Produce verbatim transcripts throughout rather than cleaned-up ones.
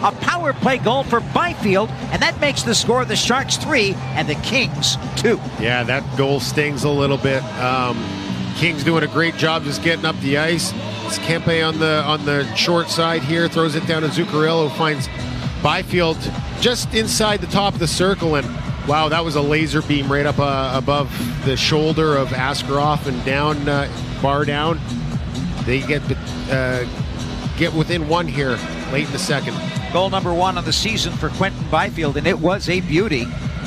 A power play goal for Byfield, and that makes the score the Sharks three and the Kings two. Yeah, that goal stings a little bit. Um, Kings doing a great job just getting up the ice. It's Kempe on the on the short side here, throws it down to Zuccarello, finds Byfield just inside the top of the circle, and wow, that was a laser beam right up uh, above the shoulder of Askarov and down, uh, bar down. They get uh, get within one here late in the second. Goal number one of the season for Quinton Byfield, and it was a beauty.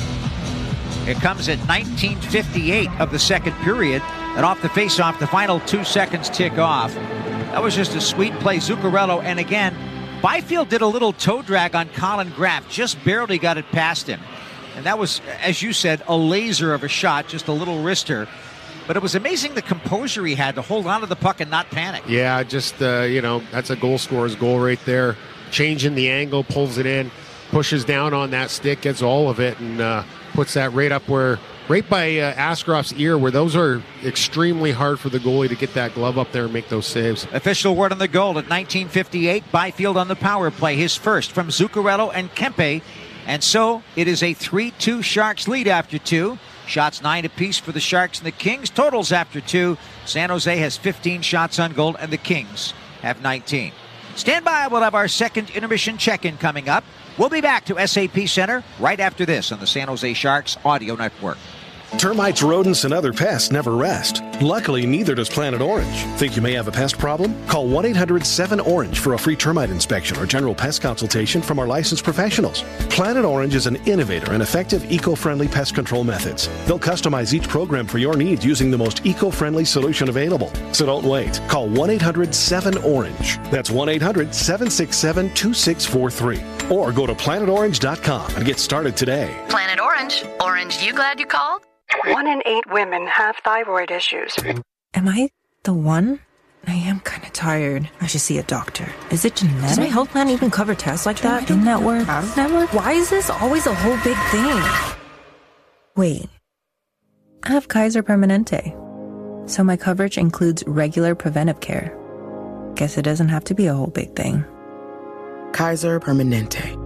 It comes at nineteen fifty-eight of the second period, and off the faceoff, the final two seconds tick off. That was just a sweet play. Zuccarello, and again, Byfield did a little toe drag on Colin Graff, just barely got it past him. And that was, as you said, a laser of a shot, just a little wrister. But it was amazing the composure he had to hold on to the puck and not panic. Yeah, just, uh, you know, that's a goal scorer's goal right there. Changing the angle, pulls it in, pushes down on that stick, gets all of it, and uh, puts that right up where, right by uh, Askarov's ear, where those are extremely hard for the goalie to get that glove up there and make those saves. Official word on the goal at nineteen fifty-eight. Byfield on the power play, his first from Zuccarello and Kempe. And so it is a three two Sharks lead after two. Shots nine apiece for the Sharks and the Kings. Totals after two. San Jose has fifteen shots on goal and the Kings have nineteen. Stand by. We'll have our second intermission check-in coming up. We'll be back to S A P Center right after this on the San Jose Sharks Audio Network. Termites, rodents, and other pests never rest. Luckily, neither does Planet Orange. Think you may have a pest problem? Call one eight hundred seven orange for a free termite inspection or general pest consultation from our licensed professionals. Planet Orange is an innovator and effective eco-friendly pest control methods. They'll customize each program for your needs using the most eco-friendly solution available. So don't wait. Call one eight hundred seven orange. That's one eight hundred seven six seven two six four three. Or go to planet orange dot com and get started today. Planet Orange. Orange, you glad you called? One in eight women have thyroid issues. Am I the one? I am kind of tired. I should see a doctor. Is it genetic? Does my health plan even cover tests like that? In-network, out-of-network? Why is this always a whole big thing? Wait. I have Kaiser Permanente. So my coverage includes regular preventive care. Guess it doesn't have to be a whole big thing. Kaiser Permanente.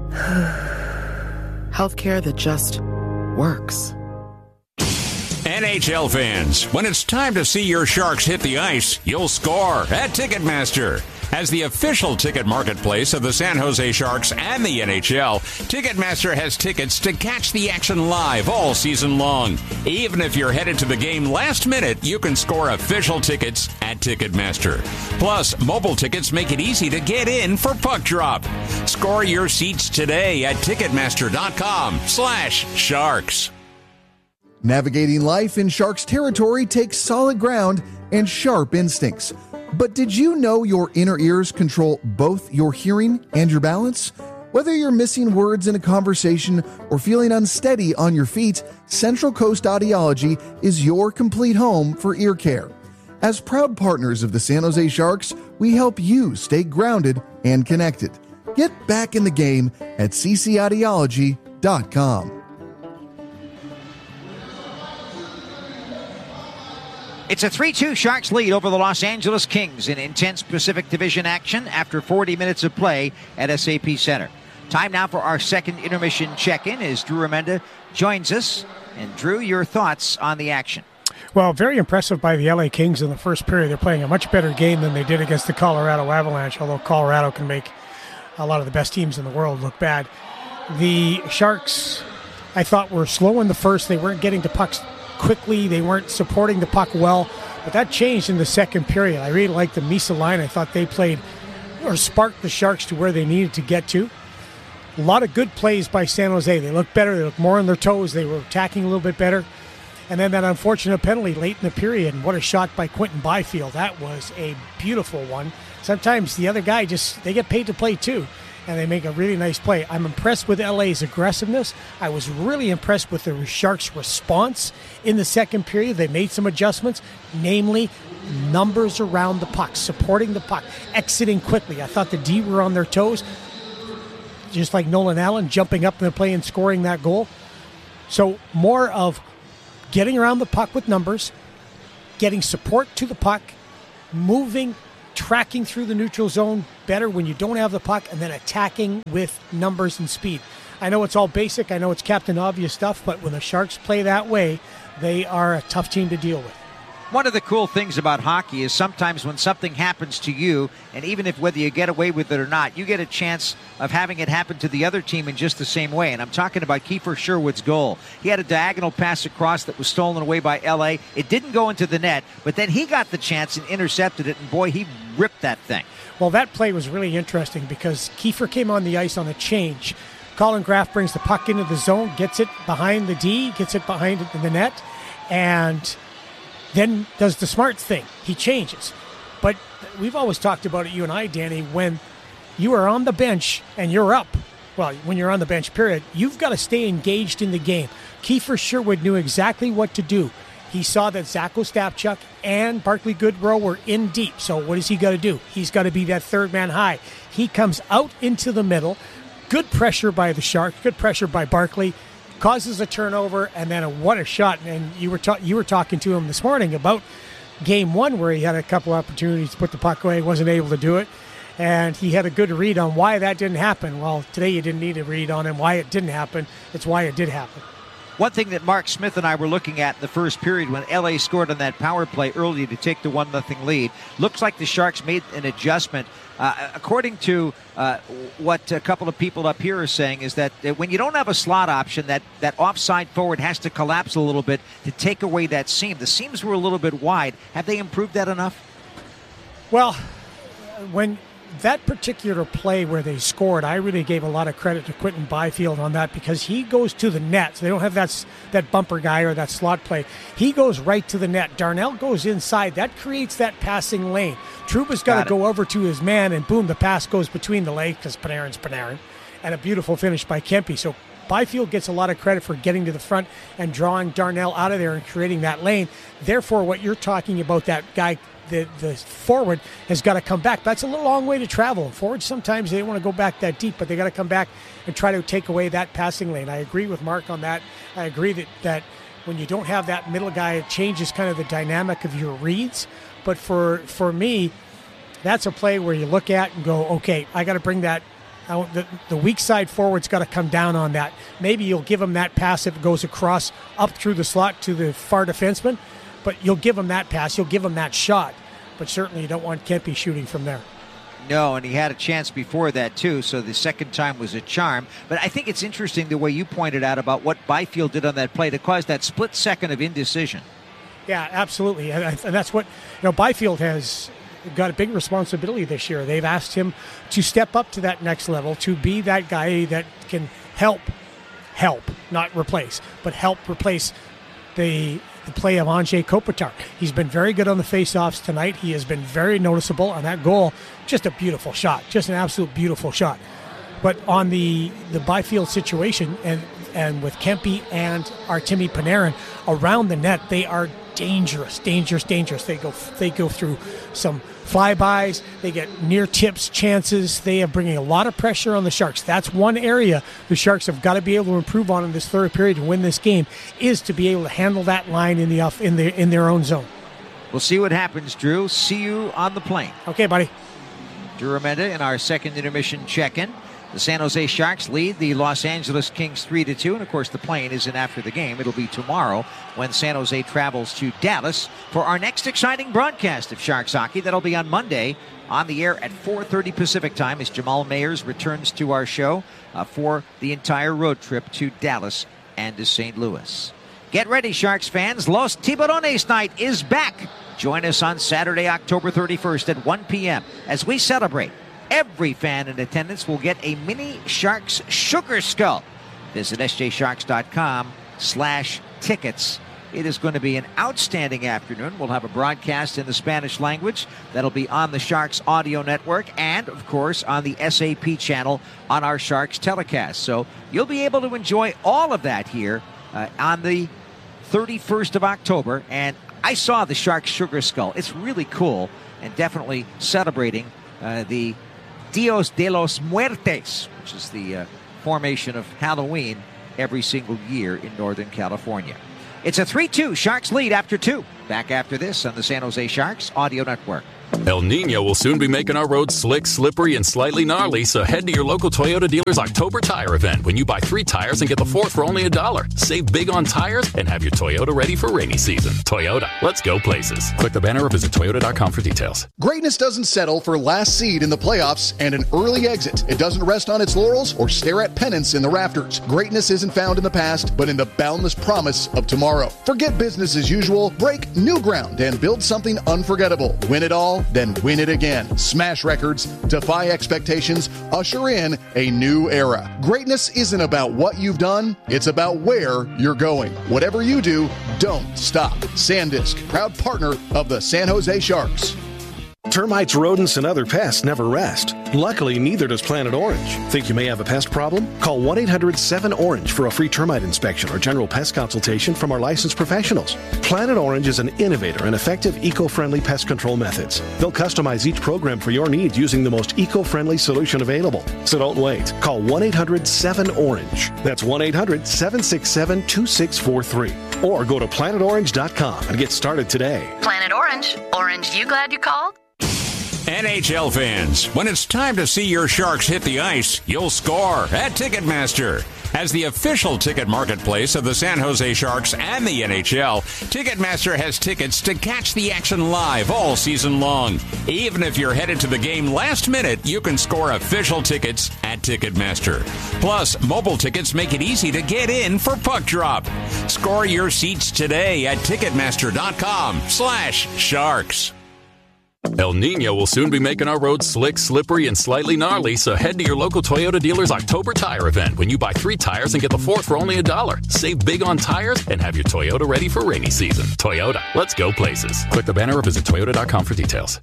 Healthcare that just works. N H L fans, when it's time to see your Sharks hit the ice, you'll score at Ticketmaster. As the official ticket marketplace of the San Jose Sharks and the N H L, Ticketmaster has tickets to catch the action live all season long. Even if you're headed to the game last minute, you can score official tickets at Ticketmaster. Plus, mobile tickets make it easy to get in for puck drop. Score your seats today at Ticketmaster.com slash Sharks. Navigating life in Sharks territory takes solid ground and sharp instincts. But did you know your inner ears control both your hearing and your balance? Whether you're missing words in a conversation or feeling unsteady on your feet, Central Coast Audiology is your complete home for ear care. As proud partners of the San Jose Sharks, we help you stay grounded and connected. Get back in the game at c c audiology dot com. It's a three two Sharks lead over the Los Angeles Kings in intense Pacific Division action after forty minutes of play at S A P Center. Time now for our second intermission check-in as Drew Remenda joins us. And Drew, your thoughts on the action? Well, very impressive by the L A Kings in the first period. They're playing a much better game than they did against the Colorado Avalanche, although Colorado can make a lot of the best teams in the world look bad. The Sharks, I thought, were slow in the first. They weren't getting to pucks quickly. They weren't supporting the puck well, but that changed in the second period. I really liked the Misa line. I thought they played or sparked the Sharks to where they needed to get to. A lot of good plays by San Jose. They looked better. They looked more on their toes. They were attacking a little bit better. And then that unfortunate penalty late in the period, and what a shot by Quinton Byfield. That was a beautiful one. Sometimes the other guy just, they get paid to play too, and they make a really nice play. I'm impressed with L A's aggressiveness. I was really impressed with the Sharks' response in the second period. They made some adjustments, namely numbers around the puck, supporting the puck, exiting quickly. I thought the D were on their toes, just like Nolan Allen, jumping up in the play and scoring that goal. So more of getting around the puck with numbers, getting support to the puck, moving tracking through the neutral zone better when you don't have the puck, and then attacking with numbers and speed. I know it's all basic. I know it's Captain Obvious stuff, but when the Sharks play that way, they are a tough team to deal with. One of the cool things about hockey is sometimes when something happens to you, and even if whether you get away with it or not, you get a chance of having it happen to the other team in just the same way. And I'm talking about Kiefer Sherwood's goal. He had a diagonal pass across that was stolen away by L A. It didn't go into the net, but then he got the chance and intercepted it, and boy, he ripped that thing. Well, that play was really interesting because Kiefer came on the ice on a change. Colin Graff brings the puck into the zone, gets it behind the D, gets it behind the net, and then does the smart thing. He changes. But we've always talked about it, you and I, Danny, when you are on the bench and you're up, well, when you're on the bench, period, you've got to stay engaged in the game. Kiefer Sherwood knew exactly what to do. He saw that Zach Ostapchuk and Barclay Goodrow were in deep. So what does he got to do? He's got to be that third man high. He comes out into the middle. Good pressure by the Sharks. Good pressure by Barclay. Causes a turnover, and then a, what a shot. And you were ta- you were talking to him this morning about game one where he had a couple opportunities to put the puck away, wasn't able to do it. And he had a good read on why that didn't happen. Well, today you didn't need a read on him why it didn't happen. It's why it did happen. One thing that Mark Smith and I were looking at in the first period when L A scored on that power play early to take the one nothing lead, looks like the Sharks made an adjustment. Uh, according to uh, what a couple of people up here are saying is that when you don't have a slot option, that, that offside forward has to collapse a little bit to take away that seam. The seams were a little bit wide. Have they improved that enough? Well, when that particular play where they scored, I really gave a lot of credit to Quinton Byfield on that because he goes to the net. So they don't have that, that bumper guy or that slot play. He goes right to the net. Darnell goes inside. That creates that passing lane. Trouba's got to go over to his man, and boom, the pass goes between the legs because Panarin's Panarin. And a beautiful finish by Kempe. So Byfield gets a lot of credit for getting to the front and drawing Darnell out of there and creating that lane. Therefore, what you're talking about, that guy, the, the forward, has got to come back. That's a little long way to travel. Forwards, sometimes they don't want to go back that deep, but they got to come back and try to take away that passing lane. I agree with Mark on that. I agree that, that when you don't have that middle guy, it changes kind of the dynamic of your reads. But for, for me, that's a play where you look at and go, okay, I got to bring that. I, the, the weak side forward's got to come down on that. Maybe you'll give him that pass if it goes across up through the slot to the far defenseman, but you'll give him that pass. You'll give him that shot. But certainly you don't want Kempe shooting from there. No, and he had a chance before that, too, so the second time was a charm. But I think it's interesting the way you pointed out about what Byfield did on that play to cause that split second of indecision. Yeah, absolutely. And that's what, you know, Byfield has got a big responsibility this year. They've asked him to step up to that next level, to be that guy that can help, help, not replace, but help replace the the play of Anze Kopitar. He's been very good on the faceoffs tonight. He has been very noticeable on that goal. Just a beautiful shot, just an absolute beautiful shot. But on the, the Byfield situation, and and with Kempe and Artemi Panarin around the net, they are dangerous, dangerous, dangerous. They go they go through some flybys. They get near tips chances. They are bringing a lot of pressure on the Sharks. That's one area the Sharks have got to be able to improve on in this third period to win this game, is to be able to handle that line in the off in their in their own zone. We'll see what happens, Drew. See you on the plane. Okay, buddy. Drew Remenda in our second intermission check-in. The San Jose Sharks lead the Los Angeles Kings three to two, and of course the plane isn't after the game. It'll be tomorrow when San Jose travels to Dallas for our next exciting broadcast of Sharks hockey. That'll be on Monday on the air at four thirty Pacific time as Jamal Mayers returns to our show uh, for the entire road trip to Dallas and to Saint Louis. Get ready, Sharks fans. Los Tiburones night is back. Join us on Saturday, October thirty-first at one p.m. as we celebrate. Every fan in attendance will get a mini Sharks Sugar Skull. Visit sjsharks.com slash tickets. It is going to be an outstanding afternoon. We'll have a broadcast in the Spanish language that'll be on the Sharks audio network and, of course, on the S A P channel on our Sharks telecast. So you'll be able to enjoy all of that here uh, on the thirty-first of October. And I saw the Sharks Sugar Skull. It's really cool and definitely celebrating uh, the Dios de los Muertes, which is the uh, formation of Halloween every single year in Northern California. It's a three two Sharks lead after two. Back after this on the San Jose Sharks Audio Network. El Nino will soon be making our roads slick, slippery, and slightly gnarly, so head to your local Toyota dealer's October tire event when you buy three tires and get the fourth for only a dollar. Save big on tires and have your Toyota ready for rainy season. Toyota, let's go places. Click the banner or visit toyota dot com for details. Greatness doesn't settle for last seed in the playoffs and an early exit. It doesn't rest on its laurels or stare at pennants in the rafters. Greatness isn't found in the past, but in the boundless promise of tomorrow. Forget business as usual, break new ground, and build something unforgettable. Win it all, then win it again. Smash records, defy expectations, usher in a new era. Greatness isn't about what you've done, it's about where you're going. Whatever you do, don't stop. SanDisk, proud partner of the San Jose Sharks. Termites, rodents, and other pests never rest. Luckily, neither does Planet Orange. Think you may have a pest problem? Call one eight hundred seven orange for a free termite inspection or general pest consultation from our licensed professionals. Planet Orange is an innovator in effective eco-friendly pest control methods. They'll customize each program for your needs using the most eco-friendly solution available. So don't wait. Call one eight hundred seven orange. That's one eight hundred seven six seven two six four three. Or go to planet orange dot com and get started today. Planet Orange. Orange, you glad you called? N H L fans, when it's time to see your Sharks hit the ice, you'll score at Ticketmaster. As the official ticket marketplace of the San Jose Sharks and the N H L, Ticketmaster has tickets to catch the action live all season long. Even if you're headed to the game last minute, you can score official tickets at Ticketmaster. Plus, mobile tickets make it easy to get in for puck drop. Score your seats today at Ticketmaster.com slash Sharks. El Nino will soon be making our roads slick, slippery, and slightly gnarly, so head to your local Toyota dealer's October tire event when you buy three tires and get the fourth for only a dollar. Save big on tires and have your Toyota ready for rainy season. Toyota, let's go places. Click the banner or visit toyota dot com for details.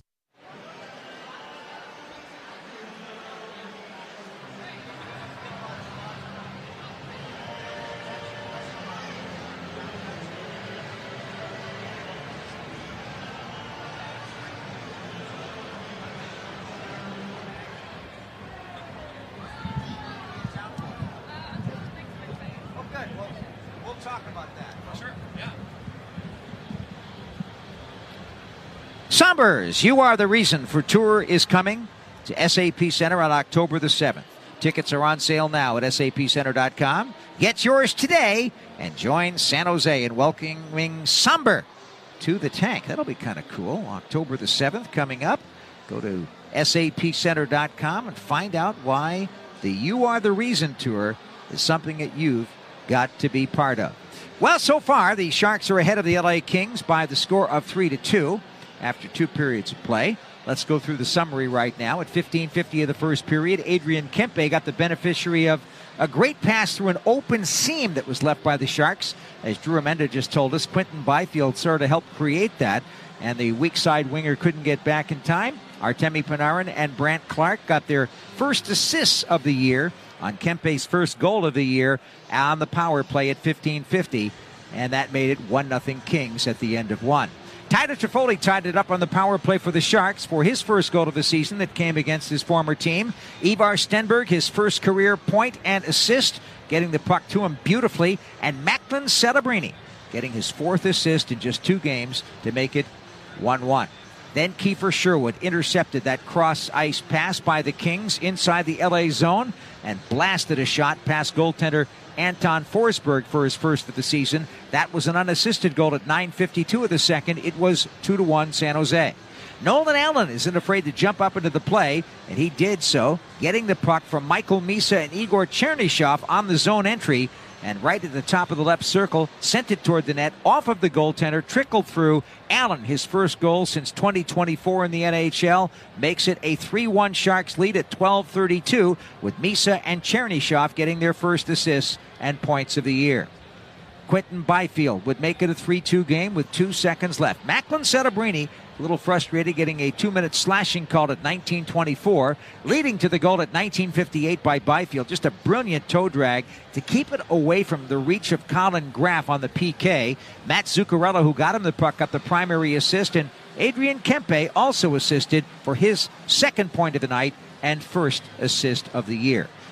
Sombers, You Are the Reason for tour is coming to S A P Center on October the seventh. Tickets are on sale now at S A P center dot com. Get yours today and join San Jose in welcoming Somber to the tank. That'll be kind of cool. October the seventh coming up. Go to S A P center dot com and find out why the You Are the Reason tour is something that you've got to be part of. Well, so far, the Sharks are ahead of the L A Kings by the score of three to two. After two periods of play. Let's go through the summary right now. At fifteen fifty of the first period, Adrian Kempe got the beneficiary of a great pass through an open seam that was left by the Sharks. As Drew Amenda just told us, Quinton Byfield sort of helped create that, and the weak side winger couldn't get back in time. Artemi Panarin and Brandt Clark got their first assists of the year on Kempe's first goal of the year on the power play at fifteen fifty, and that made it one nothing Kings at the end of one. Tyler Toffoli tied it up on the power play for the Sharks for his first goal of the season that came against his former team. Ivar Stenberg, his first career point and assist, getting the puck to him beautifully. And Macklin Celebrini getting his fourth assist in just two games to make it one one. Then Kiefer Sherwood intercepted that cross-ice pass by the Kings inside the L A zone and blasted a shot past goaltender Anton Forsberg for his first of the season. That was an unassisted goal at nine fifty-two of the second. It was two to one San Jose. Nolan Allen isn't afraid to jump up into the play, and he did so, getting the puck from Michael Misa and Igor Chernyshov on the zone entry, and right at the top of the left circle, sent it toward the net, off of the goaltender, trickled through. Allen, his first goal since twenty twenty-four in the N H L, makes it a three one Sharks lead at twelve thirty-two, with Misa and Chernyshov getting their first assists and points of the year. Quinton Byfield would make it a three two game with two seconds left. Macklin Celebrini, a little frustrated, getting a two-minute slashing call at nineteen twenty-four, leading to the goal at nineteen fifty-eight by Byfield. Just a brilliant toe drag to keep it away from the reach of Colin Graff on the P K. Matt Zuccarello, who got him the puck, got the primary assist, and Adrian Kempe also assisted for his second point of the night and first assist of the year.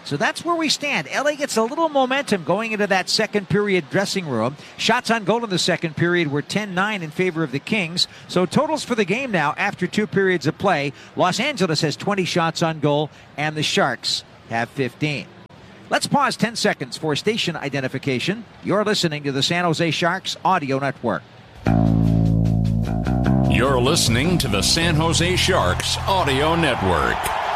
So that's where we stand. L A gets a little momentum going into that second period dressing room. Shots on goal in the second period were ten nine in favor of the Kings. So totals for the game now after two periods of play. Los Angeles has twenty shots on goal and the Sharks have fifteen. Let's pause ten seconds for station identification. You're listening to the San Jose Sharks Audio Network. You're listening to the San Jose Sharks Audio Network.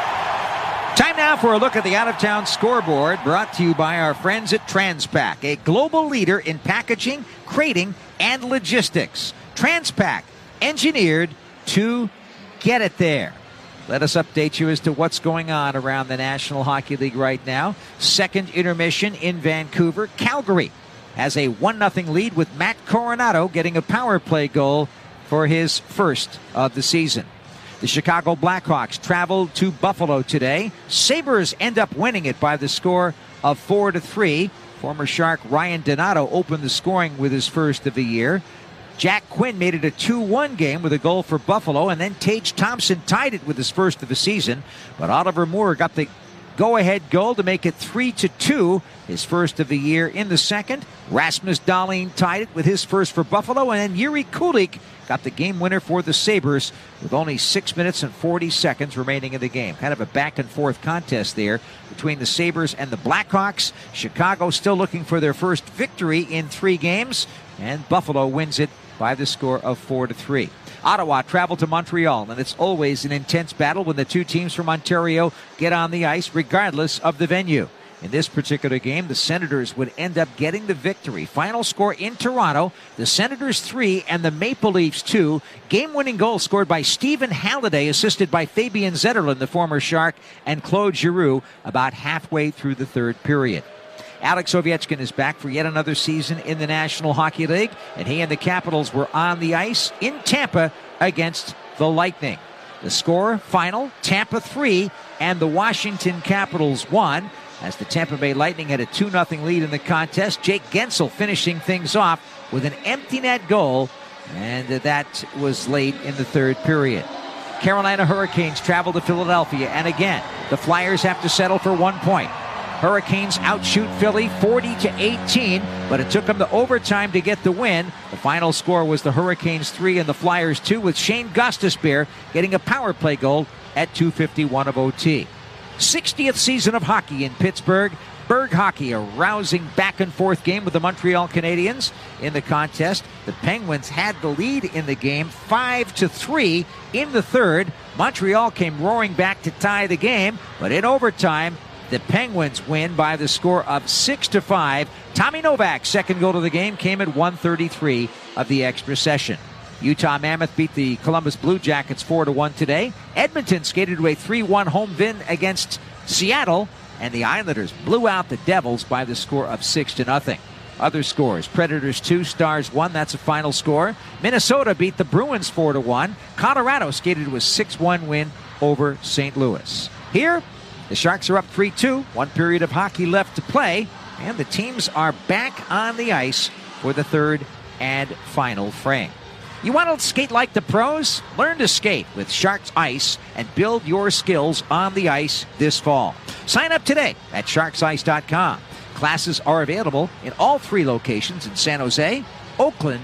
Time now for a look at the out-of-town scoreboard, brought to you by our friends at Transpac, a global leader in packaging, crating, and logistics. Transpac, engineered to get it there. Let us update you as to what's going on around the National Hockey League right now. Second intermission in Vancouver. Calgary has a one nothing lead with Matt Coronado getting a power play goal for his first of the season. The Chicago Blackhawks traveled to Buffalo today. Sabres end up winning it by the score of four to three. Former Shark Ryan Donato opened the scoring with his first of the year. Jack Quinn made it a two one game with a goal for Buffalo, and then Tage Thompson tied it with his first of the season. But Oliver Moore got the go-ahead goal to make it three to two, his first of the year in the second. Rasmus Dahlin tied it with his first for Buffalo, and then Yuri Kulik got the game winner for the Sabres with only six minutes and forty seconds remaining in the game. Kind of a back-and-forth contest there between the Sabres and the Blackhawks. Chicago still looking for their first victory in three games, and Buffalo wins it by the score of four to three. Ottawa traveled to Montreal, and it's always an intense battle when the two teams from Ontario get on the ice, regardless of the venue. In this particular game, the Senators would end up getting the victory. Final score in Toronto, the Senators three and the Maple Leafs two. Game-winning goal scored by Stephen Halliday, assisted by Fabian Zetterlund, the former Shark, and Claude Giroux about halfway through the third period. Alex Ovechkin is back for yet another season in the National Hockey League, and he and the Capitals were on the ice in Tampa against the Lightning. The score final, Tampa three and the Washington Capitals one, as the Tampa Bay Lightning had a two nothing lead in the contest. Jake Gensel finishing things off with an empty net goal, and that was late in the third period. Carolina Hurricanes travel to Philadelphia, and again, the Flyers have to settle for one point. Hurricanes outshoot Philly forty to eighteen, but it took them to overtime to get the win. The final score was the Hurricanes three and the Flyers two, with Shane Gostisbehere getting a power play goal at two fifty-one of O T. sixtieth season of hockey in Pittsburgh. Berg hockey, a rousing back-and-forth game with the Montreal Canadiens. In the contest, the Penguins had the lead in the game five to three in the third. Montreal came roaring back to tie the game, but in overtime, the Penguins win by the score of six to five. Tommy Novak's second goal of the game came at one thirty-three of the extra session. Utah Mammoth beat the Columbus Blue Jackets four to one today. Edmonton skated to a three one home win against Seattle, and the Islanders blew out the Devils by the score of six to nothing. Other scores: Predators two, Stars one. That's a final score. Minnesota beat the Bruins four to one. Colorado skated to a six one win over Saint Louis. Here, the Sharks are up three two. One period of hockey left to play, and the teams are back on the ice for the third and final frame. You want to skate like the pros? Learn to skate with Sharks Ice and build your skills on the ice this fall. Sign up today at sharks ice dot com. Classes are available in all three locations in San Jose, Oakland,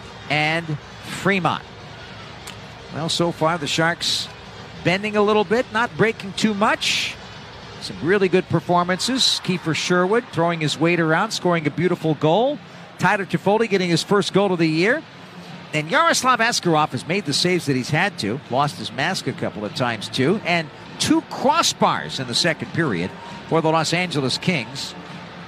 and Fremont. Well, so far the Sharks bending a little bit, not breaking too much. Some really good performances. Kiefer Sherwood throwing his weight around, scoring a beautiful goal. Tyler Toffoli getting his first goal of the year. And Yaroslav Askarov has made the saves that he's had to. Lost his mask a couple of times, too. And two crossbars in the second period for the Los Angeles Kings.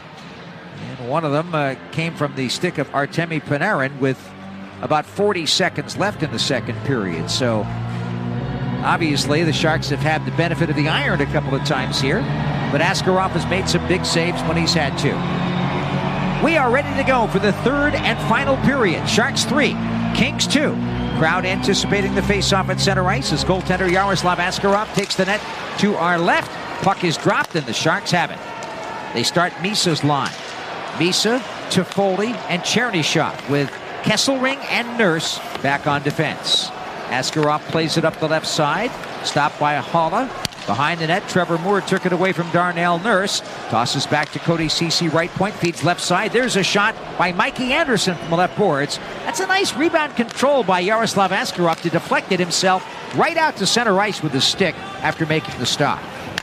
And one of them uh, came from the stick of Artemi Panarin with about forty seconds left in the second period. So, obviously, the Sharks have had the benefit of the iron a couple of times here. But Askarov has made some big saves when he's had to. We are ready to go for the third and final period. Sharks three, Kings two. Crowd anticipating the face-off at center ice as goaltender Yaroslav Askarov takes the net to our left. Puck is dropped and the Sharks have it. They start Misa's line. Misa, Toffoli, and Chernyshov with Kesselring and Nurse back on defense. Askarov plays it up the left side. Stopped by Haula. Behind the net, Trevor Moore took it away from Darnell Nurse. Tosses back to Cody Ceci, right point, feeds left side. There's a shot by Mikey Anderson from the left boards. That's a nice rebound control by Yaroslav Askarov to deflect it himself right out to center ice with his stick after making the stop.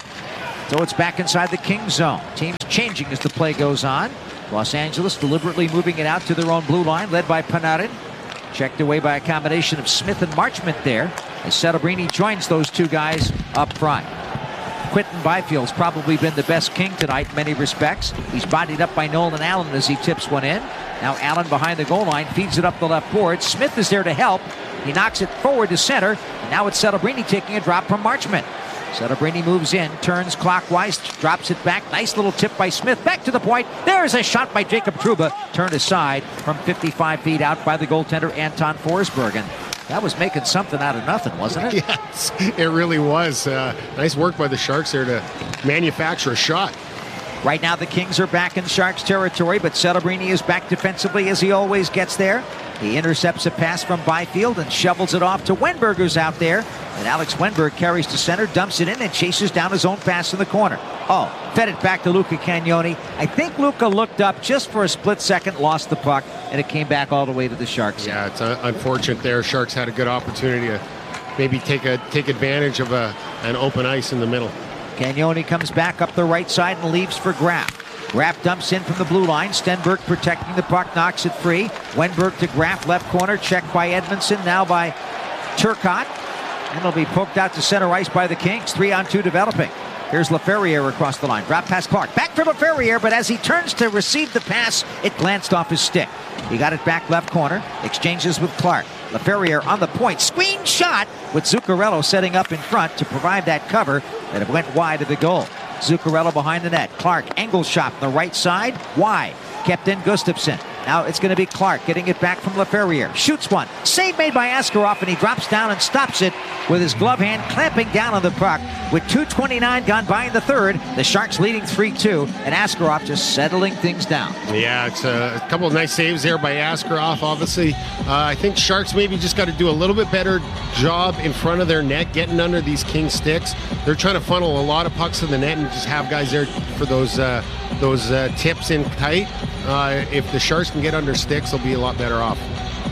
So it's back inside the Kings zone. Teams changing as the play goes on. Los Angeles deliberately moving it out to their own blue line, led by Panarin. Checked away by a combination of Smith and Marchment there, as Celebrini joins those two guys up front. Quinton Byfield's probably been the best King tonight in many respects. He's bodied up by Nolan Allen as he tips one in. Now Allen behind the goal line, feeds it up the left board. Smith is there to help. He knocks it forward to center. And now it's Celebrini taking a drop from Marchment. Celebrini moves in, turns clockwise, drops it back. Nice little tip by Smith. Back to the point. There's a shot by Jacob Trouba. Turned aside from fifty-five feet out by the goaltender Anton Forsberg. And that was making something out of nothing, wasn't it? Yes, it really was. Uh, nice work by the Sharks there to manufacture a shot. Right now the Kings are back in Sharks territory, but Celebrini is back defensively as he always gets there. He intercepts a pass from Byfield and shovels it off to Wenberg, who's out there. And Alex Wenberg carries to center, dumps it in, and chases down his own pass in the corner. Oh, fed it back to Luca Cagnoni. I think Luca looked up just for a split second, lost the puck, and it came back all the way to the Sharks. Yeah, it's uh, unfortunate there. Sharks had a good opportunity to maybe take a take advantage of a, an open ice in the middle. Cagnoni comes back up the right side and leaves for Graff. Graff dumps in from the blue line. Stenberg protecting the puck, knocks it free. Wenberg to Graff, left corner, checked by Edmondson, now by Turcotte. And it'll be poked out to center ice by the Kings. Three on two developing. Here's LaFerriere across the line. Drop past Clark. Back for LaFerriere, but as he turns to receive the pass, it glanced off his stick. He got it back left corner. Exchanges with Clark. LaFerriere on the point. Screen shot with Zuccarello setting up in front to provide that cover, and it went wide of the goal. Zuccarello behind the net. Clark, angle shot on the right side. Wide. Kept in Gustafsson. Now it's going to be Clark getting it back from LaFerriere. Shoots one. Save made by Askarov, and he drops down and stops it with his glove hand, clamping down on the puck. With two twenty-nine gone by in the third, the Sharks leading three two, and Askarov just settling things down. Yeah, it's a, a couple of nice saves there by Askarov, obviously. Uh, I think Sharks maybe just got to do a little bit better job in front of their net, getting under these King sticks. They're trying to funnel a lot of pucks in the net and just have guys there for those uh, those uh, tips in tight. Uh, if the Sharks can get under sticks, they'll be a lot better off.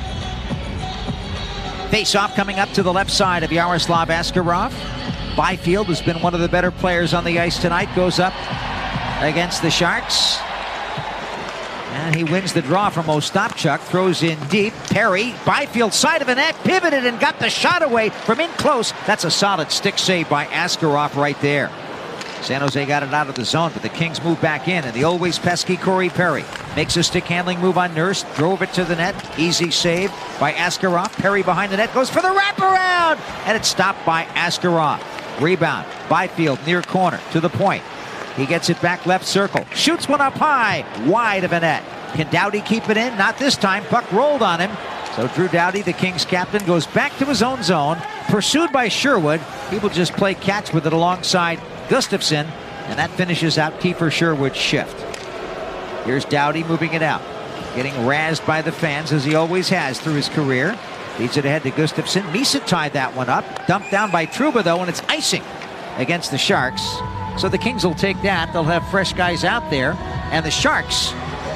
Face-off coming up to the left side of Yaroslav Askarov. Byfield has been one of the better players on the ice tonight. Goes up against the Sharks. And he wins the draw from Ostapchuk. Throws in deep. Perry, Byfield side of the net, pivoted and got the shot away from in close. That's a solid stick save by Askarov right there. San Jose got it out of the zone, but the Kings move back in, and the always pesky Corey Perry makes a stick handling move on Nurse, drove it to the net. Easy save by Askarov. Perry behind the net goes for the wraparound, and it's stopped by Askarov. Rebound, Byfield near corner to the point. He gets it back left circle, shoots one up high, wide of a net. Can Doughty keep it in? Not this time. Puck rolled on him. So Drew Doughty, the Kings captain, goes back to his own zone, pursued by Sherwood. He will just play catch with it alongside Gustafsson, and that finishes out Kiefer Sherwood's shift. Here's Doughty moving it out, getting razzed by the fans as he always has through his career. Feeds it ahead to Gustafsson. Misa tied that one up. Dumped down by Trouba, though, and it's icing against the Sharks. So the Kings will take that. They'll have fresh guys out there, and the Sharks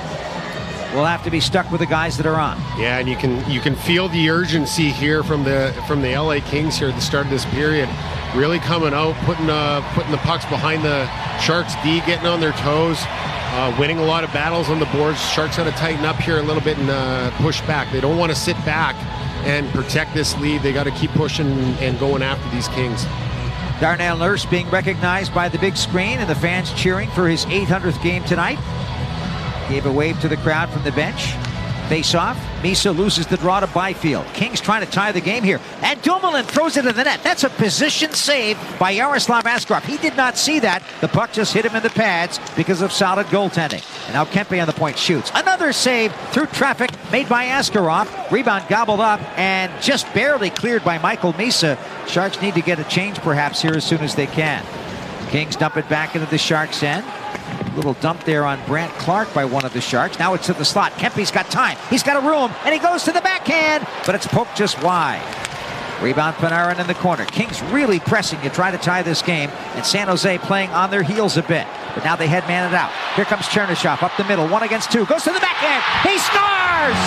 will have to be stuck with the guys that are on. Yeah, and you can you can feel the urgency here from the from the L A Kings here at the start of this period. Really coming out, putting uh, putting the pucks behind the Sharks D, getting on their toes, uh, winning a lot of battles on the boards. Sharks got to tighten up here a little bit and uh, push back. They don't want to sit back and protect this lead. They got to keep pushing and going after these Kings. Darnell Nurse being recognized by the big screen and the fans cheering for his eight hundredth game tonight. Gave a wave to the crowd from the bench. Face-off. Misa loses the draw to Byfield. Kings trying to tie the game here. And Dumoulin throws it in the net. That's a position save by Yaroslav Askarov. He did not see that. The puck just hit him in the pads because of solid goaltending. And now Kempe on the point shoots. Another save through traffic made by Askarov. Rebound gobbled up and just barely cleared by Michael Misa. Sharks need to get a change perhaps here as soon as they can. Kings dump it back into the Sharks' end. Little dump there on Brandt Clark by one of the Sharks. Now it's to the slot. Kempe's got time. He's got a room, and he goes to the backhand, but it's poked just wide. Rebound Panarin in the corner. Kings really pressing to try to tie this game, and San Jose playing on their heels a bit. But now they headman it out. Here comes Chernyshov up the middle, one against two. Goes to the backhand. He scores!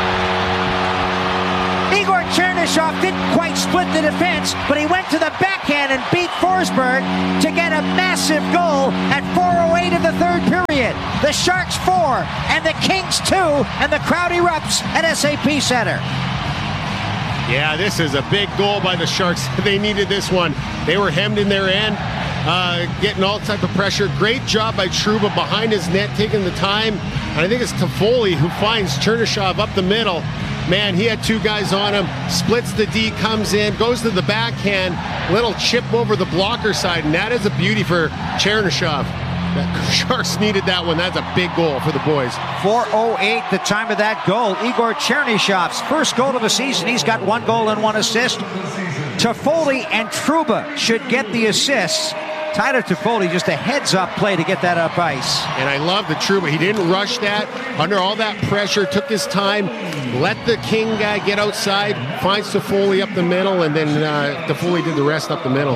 Igor Chernyshov didn't quite split the defense, but he went to the backhand and beat Forsberg to get a massive goal at four oh eight of the third period. The Sharks four and the Kings two, and the crowd erupts at S A P Center. Yeah, this is a big goal by the Sharks. They needed this one. They were hemmed in their end, uh, getting all type of pressure. Great job by Trouba behind his net, taking the time. And I think it's Toffoli who finds Chernyshov up the middle. Man, he had two guys on him, splits the D, comes in, goes to the backhand, little chip over the blocker side, and that is a beauty for Chernyshov. The Sharks needed that one. That's a big goal for the boys. four oh eight, the time of that goal. Igor Chernyshov's first goal of the season. He's got one goal and one assist. Toffoli and Trouba should get the assists. Tyler Toffoli, just a heads-up play to get that up ice. And I love the Trouba. He didn't rush that. Under all that pressure, took his time, let the King guy get outside, finds Toffoli up the middle, and then uh, Toffoli did the rest up the middle.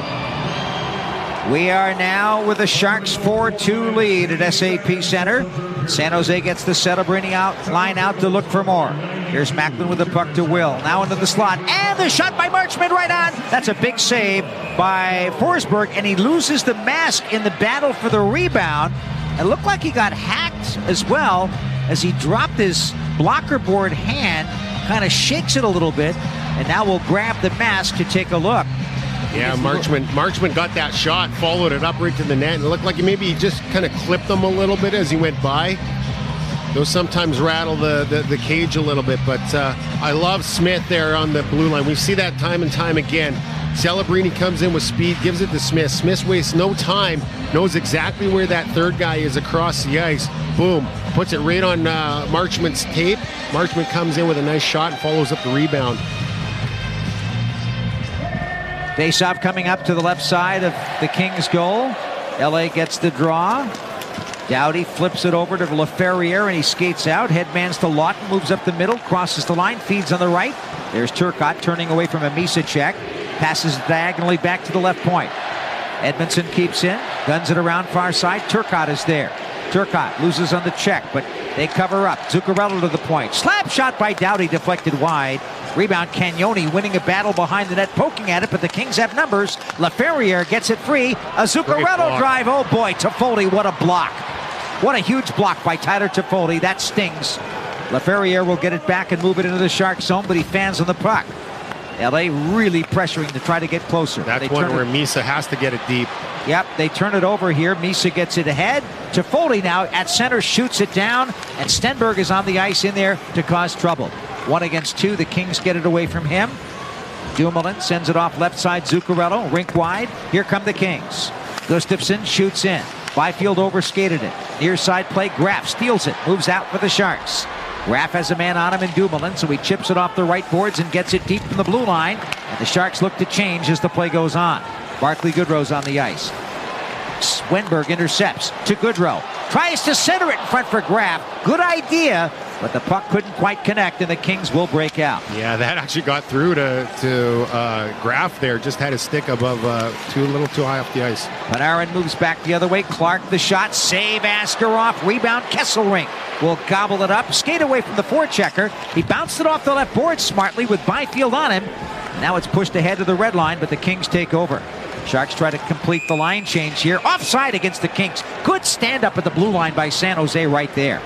We are now with the Sharks four two lead at S A P Center. San Jose gets the Celebrini out, line out to look for more. Here's Macklin with the puck to Will. Now into the slot. And the shot by Marchment right on. That's a big save by Forsberg, and he loses the mask in the battle for the rebound. It looked like he got hacked as well as he dropped his blocker board hand, kind of shakes it a little bit, and now we'll grab the mask to take a look. Yeah, Marchment, Marchment got that shot, followed it up right to the net, and it looked like maybe he just kind of clipped them a little bit as he went by. Those sometimes rattle the, the, the cage a little bit, but uh, I love Smith there on the blue line. We see that time and time again. Celebrini comes in with speed, gives it to Smith. Smith wastes no time, knows exactly where that third guy is across the ice. Boom, puts it right on uh, Marchment's tape. Marchment comes in with a nice shot and follows up the rebound. Faceoff coming up to the left side of the Kings' goal. L A gets the draw. Doughty flips it over to Laferriere, and he skates out. Headmans to Lawton, moves up the middle, crosses the line, feeds on the right. There's Turcotte turning away from a Misa check. Passes diagonally back to the left point. Edmondson keeps in, guns it around far side. Turcotte is there. Turcotte loses on the check, but they cover up. Zuccarello to the point. Slap shot by Doughty, deflected wide. Rebound, Cagnoni winning a battle behind the net, poking at it, but the Kings have numbers. Laferriere gets it free. A Zuccarello drive. Oh boy, Toffoli, what a block. What a huge block by Tyler Toffoli. That stings. Laferriere will get it back and move it into the Shark zone, but he fans on the puck. L A really pressuring to try to get closer. That's they one where it, Misa has to get it deep. Yep, they turn it over here. Misa gets it ahead. Toffoli now at center shoots it down, and Stenberg is on the ice in there to cause trouble. One against two. The Kings get it away from him. Dumoulin sends it off left side. Zuccarello, rink wide. Here come the Kings. Gustafsson shoots in. Byfield overskated it. Near side play. Graf steals it. Moves out for the Sharks. Graf has a man on him in Dumoulin, so he chips it off the right boards and gets it deep from the blue line. And the Sharks look to change as the play goes on. Barclay Goodrow's on the ice. Wenberg intercepts to Goodrow. Tries to center it in front for Graf. Good idea, but the puck couldn't quite connect, and the Kings will break out. Yeah, that actually got through to, to uh, Graf there. Just had his stick above, uh, too a little too high off the ice. Panarin moves back the other way. Clark the shot. Save Askarov. Rebound Kesselring will gobble it up. Skate away from the forechecker. He bounced it off the left board smartly with Byfield on him. Now it's pushed ahead to the red line, but the Kings take over. Sharks try to complete the line change here. Offside against the Kings. Good stand up at the blue line by San Jose right there.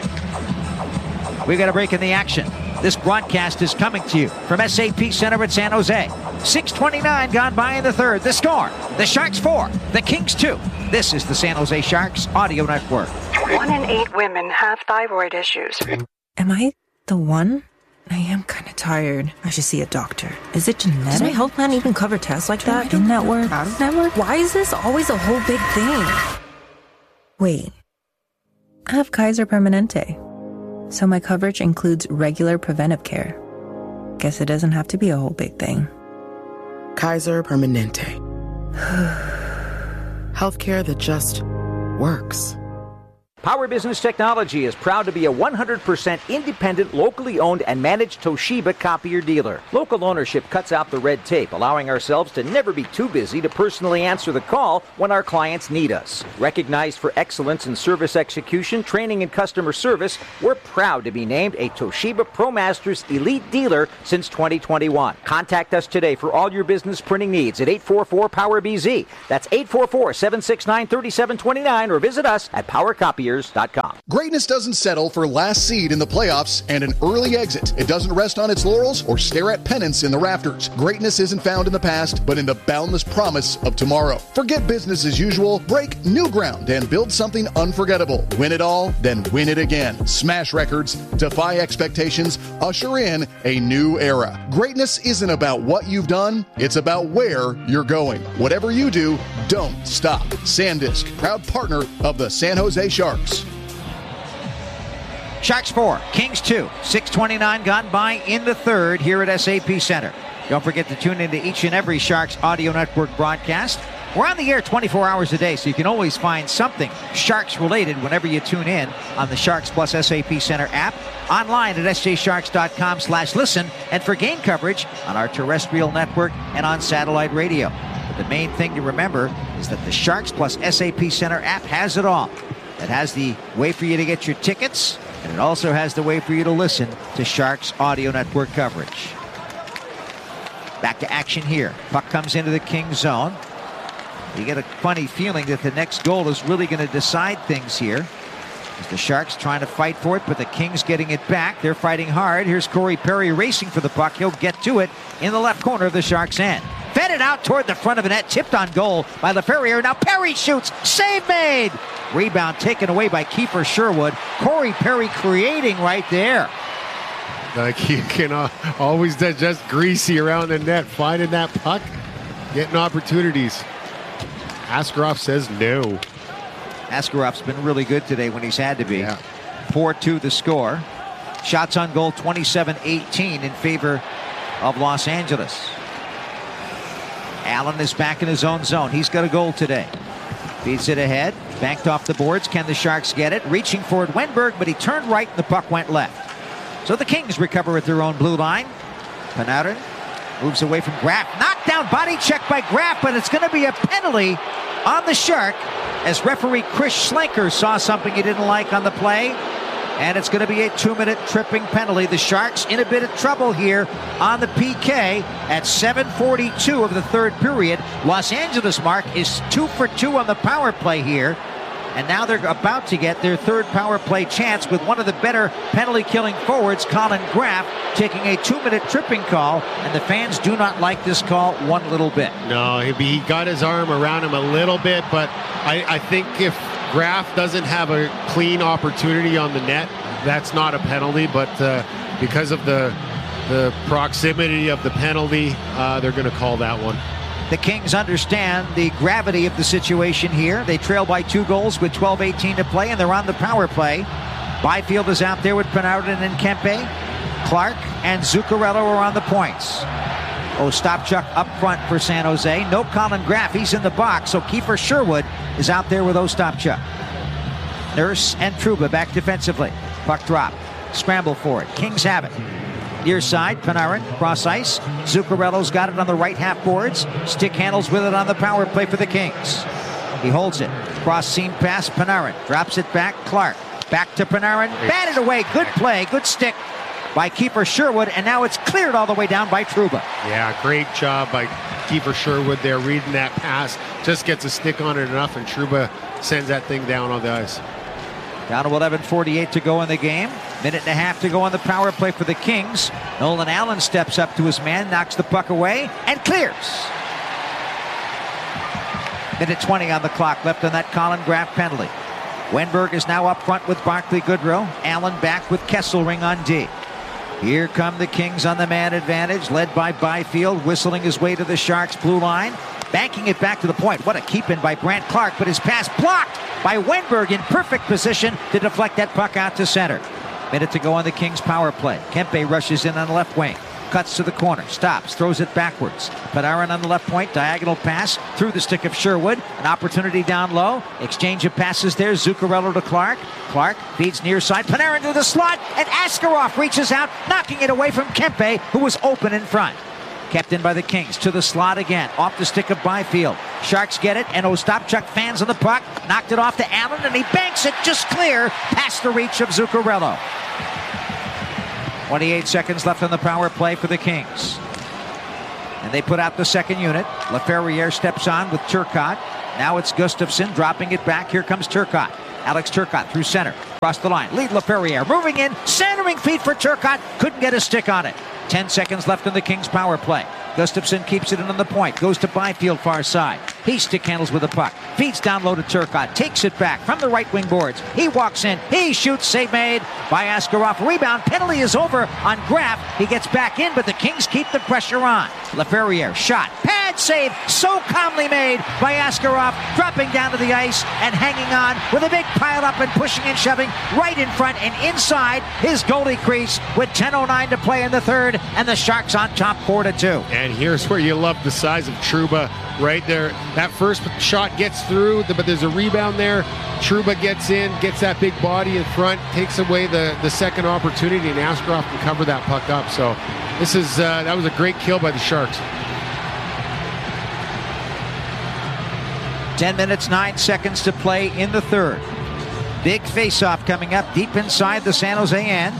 We got a break in the action. This broadcast is coming to you from S A P Center at San Jose. six twenty-nine gone by in the third. The score, the Sharks four, the Kings two. This is the San Jose Sharks Audio Network. One in eight women have thyroid issues. Am I the one? I am kind of tired. I should see a doctor. Is it genetic? Does my health plan even cover tests like that? In-network, out-of-network? Why is this always a whole big thing? Wait. I have Kaiser Permanente. So my coverage includes regular preventive care. Guess it doesn't have to be a whole big thing. Kaiser Permanente. Healthcare that just works. Power Business Technology is proud to be a one hundred percent independent, locally owned and managed Toshiba copier dealer. Local ownership cuts out the red tape, allowing ourselves to never be too busy to personally answer the call when our clients need us. Recognized for excellence in service execution, training, and customer service, we're proud to be named a Toshiba ProMasters Elite Dealer since twenty twenty-one. Contact us today for all your business printing needs at eight four four, power B Z. That's eight four four, seven six nine, three seven two nine, or visit us at power copiers dot com. Greatness doesn't settle for last seed in the playoffs and an early exit. It doesn't rest on its laurels or stare at pennants in the rafters. Greatness isn't found in the past, but in the boundless promise of tomorrow. Forget business as usual, break new ground, and build something unforgettable. Win it all, then win it again. Smash records, defy expectations, usher in a new era. Greatness isn't about what you've done, it's about where you're going. Whatever you do, don't stop. SanDisk, proud partner of the San Jose Sharks. Sharks four, Kings two. six twenty-nine gone by in the third here at S A P Center. Don't forget to tune into each and every Sharks Audio Network broadcast. We're on the air twenty-four hours a day, so you can always find something Sharks-related whenever you tune in on the Sharks Plus S A P Center app, online at s j sharks dot com slash listen, and for game coverage on our terrestrial network and on satellite radio. But the main thing to remember is that the Sharks Plus S A P Center app has it all. It has the way for you to get your tickets, and it also has the way for you to listen to Sharks Audio Network coverage. Back to action here. Puck comes into the Kings zone. You get a funny feeling that the next goal is really going to decide things here. As the Sharks trying to fight for it, but the Kings getting it back. They're fighting hard. Here's Corey Perry racing for the puck. He'll get to it in the left corner of the Sharks' end. Fed it out toward the front of the net. Tipped on goal by LaFerriere. Now Perry shoots. Save made. Rebound taken away by Kiefer Sherwood. Corey Perry creating right there. Like you can uh, always just greasy around the net, finding that puck, getting opportunities. Askarov says no. Askarov's been really good today when he's had to be. Yeah. four two the score. Shots on goal twenty-seven eighteen in favor of Los Angeles. Allen is back in his own zone. He's got a goal today. Feeds it ahead. Banked off the boards. Can the Sharks get it? Reaching for it, Wenberg, but he turned right and the puck went left. So the Kings recover at their own blue line. Panarin moves away from Graf. Knocked down, body check by Graf, but it's going to be a penalty on the Shark as referee Chris Schlenker saw something he didn't like on the play. And it's going to be a two-minute tripping penalty. The Sharks in a bit of trouble here on the P K at seven forty-two of the third period. Los Angeles, Mark, is two for two on the power play here. And now they're about to get their third power play chance with one of the better penalty-killing forwards, Colin Graf, taking a two-minute tripping call. And the fans do not like this call one little bit. No, he, he got his arm around him a little bit, but I, I think if Graf doesn't have a clean opportunity on the net, that's not a penalty. But uh, because of the, the proximity of the penalty, uh, they're going to call that one. The Kings understand the gravity of the situation here. They trail by two goals with twelve eighteen to play, and they're on the power play. Byfield is out there with Panarin and Kempe. Clark and Zuccarello are on the points. Ostapchuk up front for San Jose. No Colin Graf. He's in the box, so Kiefer Sherwood is out there with Ostapchuk. Nurse and Trouba back defensively. Puck drop. Scramble for it. Kings have it. Near side, Panarin, cross ice. Zuccarello's got it on the right half boards. Stick handles with it on the power play for the Kings. He holds it. Cross seam pass, Panarin. Drops it back, Clark. Back to Panarin. Batted away. Good play. Good stick by Kiefer Sherwood. And now it's cleared all the way down by Trouba. Yeah, great job by Kiefer Sherwood there, reading that pass. Just gets a stick on it enough, and Trouba sends that thing down on the ice. Down to eleven forty-eight to go in the game. Minute and a half to go on the power play for the Kings. Nolan Allen steps up to his man, knocks the puck away, and clears. Minute twenty on the clock left on that Colin Graf penalty. Wenberg is now up front with Barclay Goodrow. Allen back with Kesselring on D. Here come the Kings on the man advantage, led by Byfield, whistling his way to the Sharks' blue line. Banking it back to the point. What a keep-in by Brandt Clark, but his pass blocked by Wenberg in perfect position to deflect that puck out to center. Minute to go on the Kings' power play. Kempe rushes in on the left wing. Cuts to the corner, stops, throws it backwards. Panarin on the left point, diagonal pass through the stick of Sherwood. An opportunity down low. Exchange of passes there. Zuccarello to Clark. Clark feeds near side. Panarin to the slot, and Askarov reaches out, knocking it away from Kempe, who was open in front. Kept in by the Kings. To the slot again. Off the stick of Byfield. Sharks get it, and Ostapchuk fans on the puck. Knocked it off to Allen, and he banks it just clear past the reach of Zuccarello. twenty-eight seconds left on the power play for the Kings. And they put out the second unit. Laferriere steps on with Turcotte. Now it's Gustafsson dropping it back. Here comes Turcotte. Alex Turcotte through center. Across the line. Lead Laferriere. Moving in. Centering feed for Turcotte. Couldn't get a stick on it. Ten seconds left in the Kings power play. Gustafsson keeps it in on the point. Goes to Byfield far side. He stick handles with the puck. Feeds down low to Turcotte. Takes it back from the right wing boards. He walks in. He shoots. Save made by Askarov. Rebound. Penalty is over on Graff. He gets back in, but the Kings keep the pressure on. Laferriere. Shot. Pad save. So calmly made by Askarov. Dropping down to the ice and hanging on with a big pile up and pushing and shoving right in front and inside his goalie crease with ten oh nine to play in the third, and the Sharks on top four to two. And here's where you love the size of Trouba right there. That first shot gets through, but there's a rebound there. Trouba gets in, gets that big body in front, takes away the, the second opportunity, and Askarov can cover that puck up. So this is uh, that was a great kill by the Sharks. Ten minutes, nine seconds to play in the third. Big face-off coming up deep inside the San Jose end.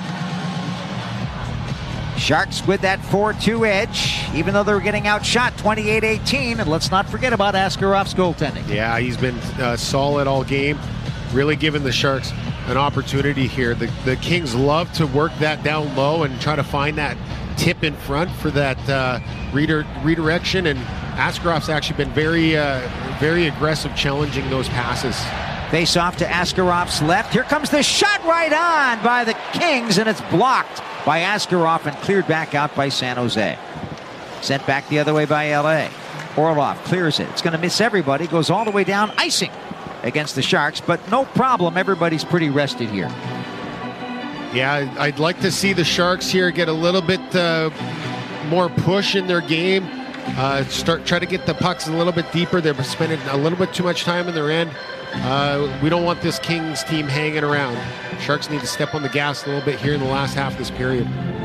Sharks with that four two edge, even though they're getting outshot twenty-eight eighteen. And let's not forget about Askarov's goaltending. Yeah, he's been uh, solid all game, really giving the Sharks an opportunity here. The, the Kings love to work that down low and try to find that tip in front for that uh, reder- redirection. And Askarov's actually been very, uh, very aggressive challenging those passes. Face off to Askarov's left. Here comes the shot right on by the Kings, and it's blocked by Askarov and cleared back out by San Jose. Sent back the other way by L A. Orlov clears it. It's going to miss everybody. Goes all the way down, icing against the Sharks, but no problem. Everybody's pretty rested here. Yeah, I'd like to see the Sharks here get a little bit uh, more push in their game. Uh, start try to get the pucks a little bit deeper. They're spending a little bit too much time in their end. Uh, we don't want this Kings team hanging around. Sharks need to step on the gas a little bit here in the last half of this period.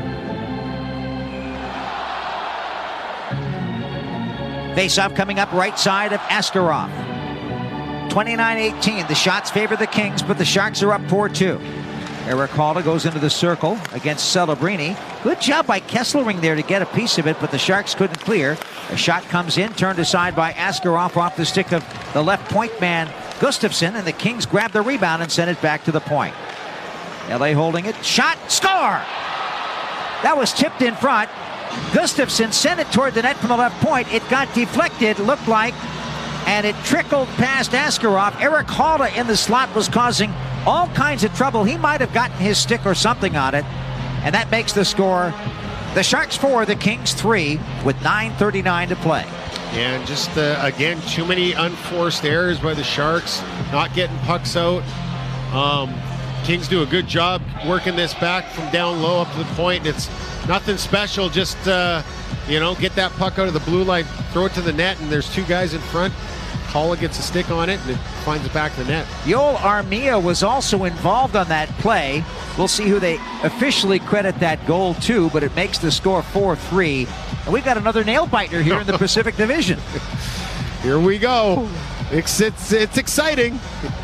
Face-off coming up right side of Askarov. twenty-nine eighteen. The shots favor the Kings, but the Sharks are up four two. Erik Haula goes into the circle against Celebrini. Good job by Kesselring there to get a piece of it, but the Sharks couldn't clear. A shot comes in, turned aside by Askarov off the stick of the left point man, Gustafsson, and the Kings grab the rebound and send it back to the point. L A holding it. Shot. Score! That was tipped in front. Gustafsson sent it toward the net from the left point. It got deflected, looked like, and it trickled past Askarov. Erik Haula in the slot was causing all kinds of trouble. He might have gotten his stick or something on it, and that makes the score the Sharks four, the Kings three, with nine thirty-nine to play. And just, uh, again, too many unforced errors by the Sharks, not getting pucks out. Um, Kings do a good job working this back from down low up to the point. It's nothing special, just, uh, you know, get that puck out of the blue line, throw it to the net, and there's two guys in front. Haula gets a stick on it, and it finds it back to the net. Yoel Armia was also involved on that play. We'll see who they officially credit that goal to, but it makes the score four three. And we've got another nail-biter here in the Pacific Division. Here we go. It's, it's, it's exciting.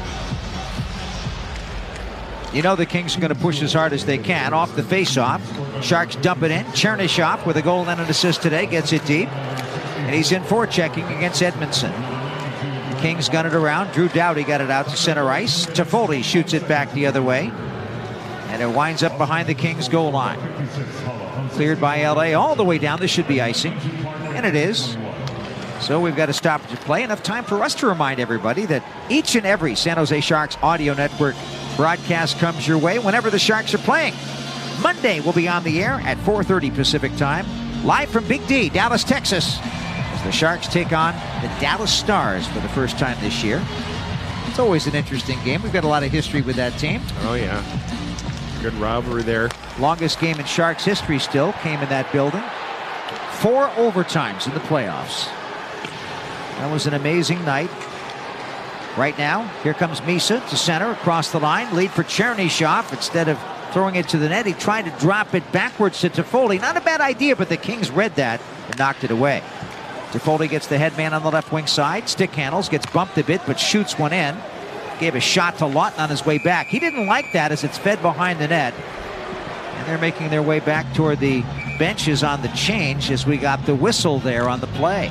You know the Kings are going to push as hard as they can off the face-off. Sharks dump it in. Chernyshov with a goal and an assist today gets it deep. And he's in forechecking against Edmondson. Kings gun it around. Drew Doughty got it out to center ice. Toffoli shoots it back the other way. And it winds up behind the Kings goal line. Cleared by L A all the way down. This should be icing. And it is. So we've got to stop to play. Enough time for us to remind everybody that each and every San Jose Sharks audio network broadcast comes your way whenever the Sharks are playing. Monday will be on the air at four thirty Pacific time. Live from Big D, Dallas, Texas. The Sharks take on the Dallas Stars for the first time this year. It's always an interesting game. We've got a lot of history with that team. Oh, yeah. Good rivalry there. Longest game in Sharks history still came in that building. Four overtimes in the playoffs. That was an amazing night. Right now, here comes Misa to center across the line. Lead for Chernyshov. Instead of throwing it to the net, he tried to drop it backwards to Toffoli. Not a bad idea, but the Kings read that and knocked it away. Toffoli gets the headman on the left wing side. Stick handles, gets bumped a bit, but shoots one in. Gave a shot to Lawton on his way back. He didn't like that as it's fed behind the net. And they're making their way back toward the benches on the change as we got the whistle there on the play.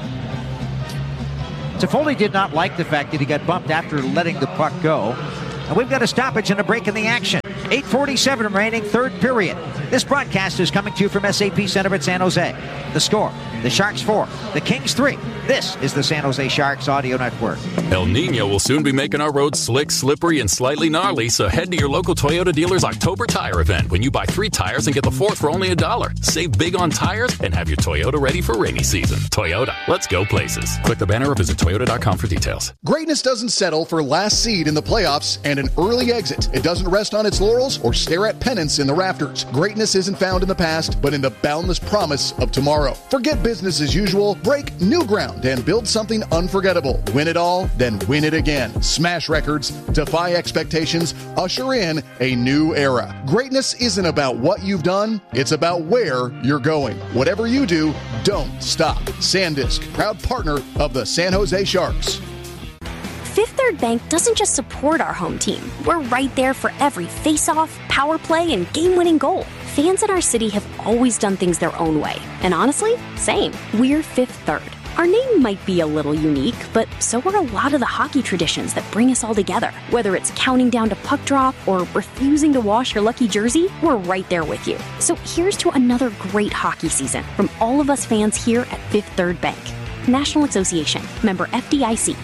Toffoli did not like the fact that he got bumped after letting the puck go. And we've got a stoppage and a break in the action. eight forty-seven remaining, third period. This broadcast is coming to you from S A P Center at San Jose. The score, the Sharks four, the Kings three. This is the San Jose Sharks Audio Network. El Nino will soon be making our roads slick, slippery, and slightly gnarly, so head to your local Toyota dealer's October tire event when you buy three tires and get the fourth for only a dollar. Save big on tires and have your Toyota ready for rainy season. Toyota, let's go places. Click the banner or visit toyota dot com for details. Greatness doesn't settle for last seed in the playoffs and an early exit. It doesn't rest on its laurels or stare at pennants in the rafters. Greatness isn't found in the past, but in the boundless promise of tomorrow. Forget business as usual, break new ground, and build something unforgettable. Win it all, then win it again. Smash records, defy expectations, usher in a new era. Greatness isn't about what you've done, it's about where you're going. Whatever you do, don't stop. SanDisk, proud partner of the San Jose Sharks. Fifth Third Bank doesn't just support our home team. We're right there for every face-off, power play, and game-winning goal. Fans in our city have always done things their own way. And honestly, same. We're Fifth Third. Our name might be a little unique, but so are a lot of the hockey traditions that bring us all together. Whether it's counting down to puck drop or refusing to wash your lucky jersey, we're right there with you. So here's to another great hockey season from all of us fans here at Fifth Third Bank. National Association. Member F D I C.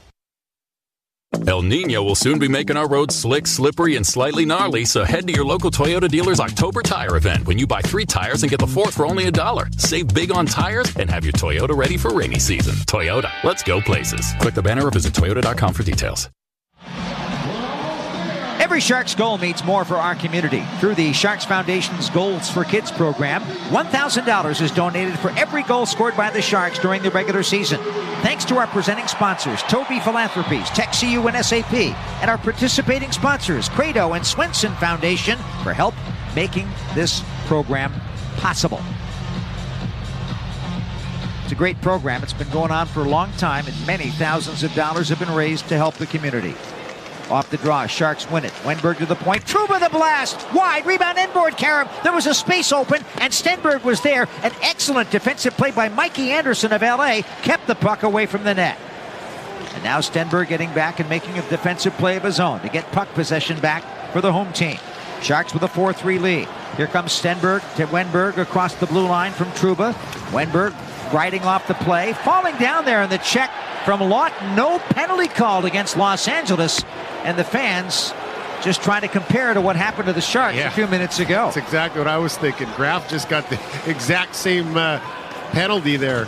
El Nino will soon be making our roads slick, slippery, and slightly gnarly, so head to your local Toyota dealer's October tire event when you buy three tires and get the fourth for only a dollar. Save big on tires and have your Toyota ready for rainy season. Toyota, let's go places. Click the banner or visit toyota dot com for details. Every Sharks goal means more for our community. Through the Sharks Foundation's Goals for Kids program, one thousand dollars is donated for every goal scored by the Sharks during the regular season. Thanks to our presenting sponsors, Toby Philanthropies, TechCU and S A P, and our participating sponsors, Credo and Swenson Foundation, for help making this program possible. It's a great program. It's been going on for a long time, and many thousands of dollars have been raised to help the community. Off the draw, Sharks win it. Wenberg to the point. Trouba the blast. Wide. Rebound inboard, Karam. There was a space open, and Stenberg was there. An excellent defensive play by Mikey Anderson of L A. Kept the puck away from the net. And now Stenberg getting back and making a defensive play of his own to get puck possession back for the home team. Sharks with a four three lead. Here comes Stenberg to Wenberg across the blue line from Trouba. Wenberg riding off the play. Falling down there in the check from Lawton. No penalty called against Los Angeles. And the fans just trying to compare to what happened to the Sharks yeah. a few minutes ago. That's exactly what I was thinking. Graf just got the exact same uh, penalty there.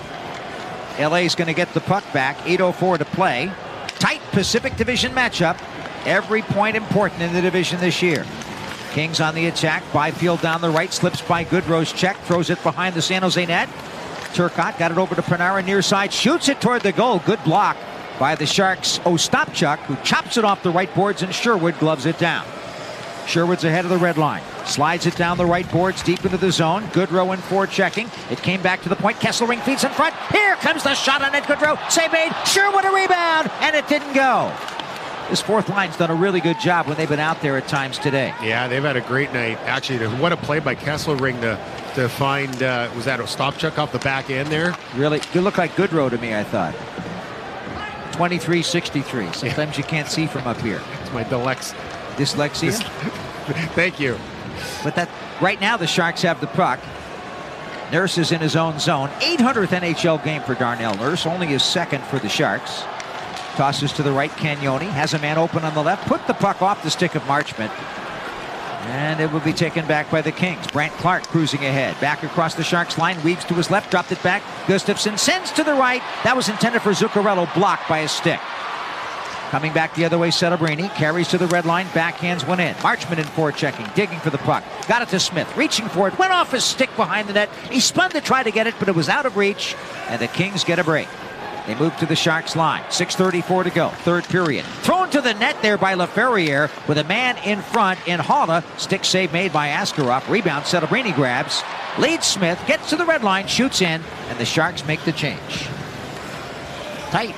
L A's going to get the puck back. eight oh four to play. Tight Pacific Division matchup. Every point important in the division this year. Kings on the attack. Byfield down the right. Slips by Goodrow's check. Throws it behind the San Jose net. Turcotte got it over to Panarin near side. Shoots it toward the goal. Good block by the Sharks' Ostapchuk, who chops it off the right boards, and Sherwood gloves it down. Sherwood's ahead of the red line. Slides it down the right boards deep into the zone. Goodrow in for checking. It came back to the point. Kesselring feeds in front. Here comes the shot on it. Goodrow. Save made. Sherwood a rebound, and it didn't go. This fourth line's done a really good job when they've been out there at times today. Yeah, they've had a great night. Actually, what a play by Kesselring to, to find, uh, was that Ostapchuk off the back end there? Really, you look like Goodrow to me, I thought. twenty-three sixty-three. Sometimes you can't see from up here. It's my dylex- dyslexia. Thank you. But that right now the Sharks have the puck. Nurse is in his own zone. eight hundredth N H L game for Darnell Nurse. Only his second for the Sharks. Tosses to the right. Cagnoni has a man open on the left. Put the puck off the stick of Marchment. And it will be taken back by the Kings. Brandt Clark cruising ahead. Back across the Sharks line. Weaves to his left. Dropped it back. Gustafsson sends to the right. That was intended for Zuccarello. Blocked by his stick. Coming back the other way, Celebrini carries to the red line, backhands one in. Marchman in forechecking, digging for the puck. Got it to Smith, reaching for it, went off his stick behind the net. He spun to try to get it, but it was out of reach, and the Kings get a break. They move to the Sharks line. six thirty-four to go, third period. Thrown to the net there by LaFerriere with a man in front in Haula. Stick save made by Askarov. Rebound, Celebrini grabs. Leads Smith, gets to the red line, shoots in, and the Sharks make the change. Tight.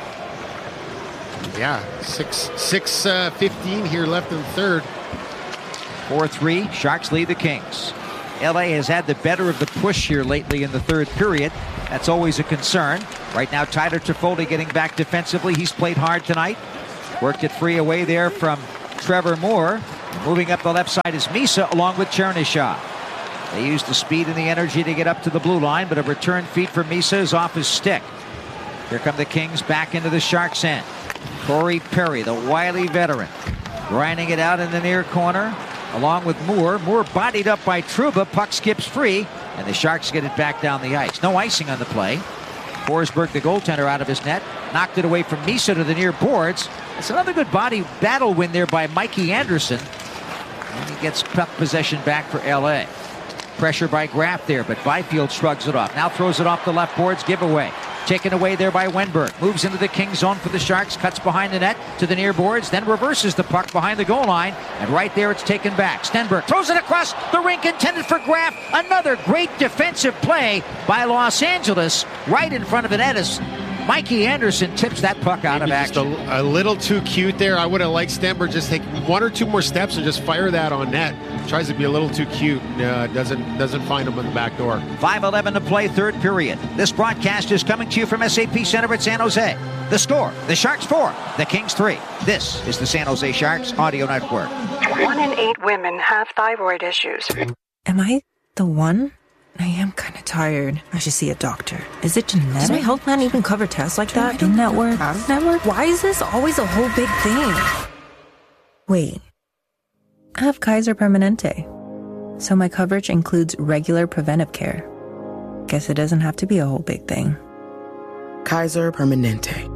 Yeah, six, six uh, fifteen here left in the third. four three, Sharks lead the Kings. L A has had the better of the push here lately in the third period. That's always a concern. Right now, Tyler Toffoli getting back defensively. He's played hard tonight. Worked it free away there from Trevor Moore. Moving up the left side is Misa along with Chernishaw. They use the speed and the energy to get up to the blue line, but a return feed for Misa is off his stick. Here come the Kings back into the Sharks' end. Corey Perry, the wily veteran, grinding it out in the near corner along with Moore. Moore bodied up by Trouba. Puck skips free, and the Sharks get it back down the ice. No icing on the play. Forsberg, the goaltender, out of his net. Knocked it away from Misa to the near boards. It's another good body battle win there by Mikey Anderson. And he gets puck possession back for L A. Pressure by Graff there, but Byfield shrugs it off. Now throws it off the left boards, giveaway. Taken away there by Wenberg. Moves into the King zone for the Sharks. Cuts behind the net to the near boards. Then reverses the puck behind the goal line. And right there it's taken back. Stenberg throws it across the rink intended for Graff. Another great defensive play by Los Angeles. Right in front of the net as Mikey Anderson tips that puck out Maybe of action. Just a, a little too cute there. I would have liked Stenberg just take one or two more steps and just fire that on net. Tries to be a little too cute. Uh, doesn't doesn't find him on the back door. five eleven to play, third period. This broadcast is coming to you from S A P Center at San Jose. The score, the Sharks four, the Kings three. This is the San Jose Sharks Audio Network. One in eight women have thyroid issues. Am I the one? I am kind of tired. I should see a doctor. Is it genetic? Does my health plan even cover tests like that? In-network? Out-of-network? Why is this always a whole big thing? Wait. I have Kaiser Permanente. So my coverage includes regular preventive care. Guess it doesn't have to be a whole big thing. Kaiser Permanente.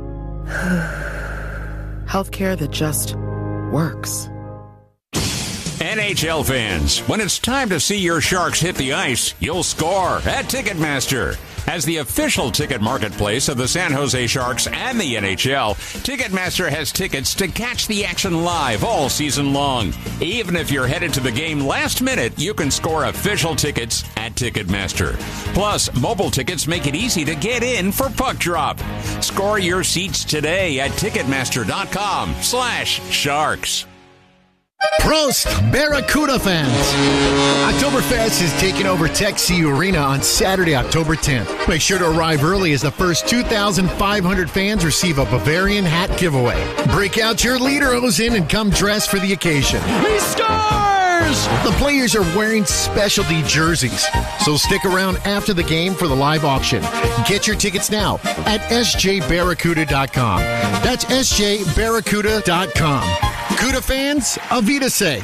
Healthcare that just works. N H L fans, when it's time to see your Sharks hit the ice, you'll score at Ticketmaster. As the official ticket marketplace of the San Jose Sharks and the N H L, Ticketmaster has tickets to catch the action live all season long. Even if you're headed to the game last minute, you can score official tickets at Ticketmaster. Plus, mobile tickets make it easy to get in for puck drop. Score your seats today at Ticketmaster.com slash Sharks. Prost, Barracuda fans! Oktoberfest is taking over Tech-C Arena on Saturday, October tenth. Make sure to arrive early as the first two thousand five hundred fans receive a Bavarian hat giveaway. Break out your lederhosen and come dressed for the occasion. He scores! The players are wearing specialty jerseys, so stick around after the game for the live auction. Get your tickets now at S J Barracuda dot com. That's S J Barracuda dot com. Cuda fans, Avita say.